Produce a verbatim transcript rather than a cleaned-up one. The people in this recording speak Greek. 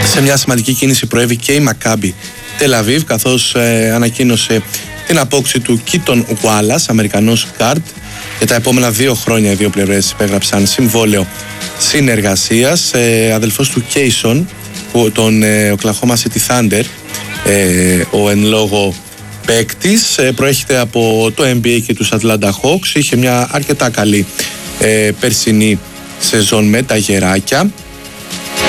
Σε μια σημαντική κίνηση προέβη και η Μακάμπι Τελαβίβ, καθώς ε, ανακοίνωσε την απόκτηση του Κίτον Ουάλλας, Αμερικανός γκάρντ. Για τα επόμενα δύο χρόνια οι δύο πλευρές υπέγραψαν συμβόλαιο συνεργασίας. Ε, αδελφός του Κέισον, τον ε, Oklahoma City Thunder, ε, ο εν λόγω παίκτης, ε, προέρχεται από το N B A και τους Atlanta Hawks. Είχε μια αρκετά καλή ε, περσινή σεζόν με τα γεράκια.